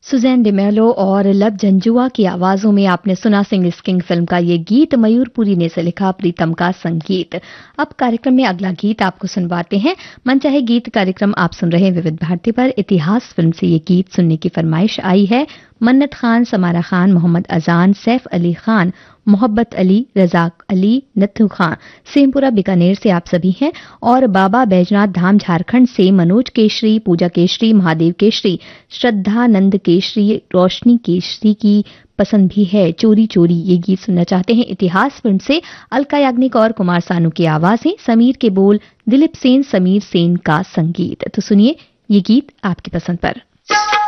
Suzanne D'Mello और लब जंजुआ की आवाजों में आपने सुना सिंग इज किंग फिल्म का ये गीत। मयूरपुरी ने से लिखा, प्रीतम का संगीत। अब कार्यक्रम में अगला गीत आपको सुनवाते हैं। मनचाहे गीत कार्यक्रम आप सुन रहे हैं विविध भारती पर। इतिहास फिल्म से ये गीत सुनने की फरमाइश आई है। मन्नत खान, समारा खान, मोहम्मद अजान, सैफ अली खान, मोहब्बत अली, रजाक अली, नथु खान, सेमपुरा बीकानेर से आप सभी हैं। और बाबा बैजनाथ धाम झारखंड से मनोज केशरी, पूजा केशरी, महादेव केशरी, श्रद्धानंद केशरी, रोशनी केशरी की पसंद भी है। चोरी चोरी ये गीत सुनना चाहते हैं। इतिहास फिल्म से अलका याग्निक और कुमार सानू की आवाजें, समीर के बोल, दिलीप सेन, समीर सेन का संगीत। तो सुनिए ये गीत आपकी पसंद पर।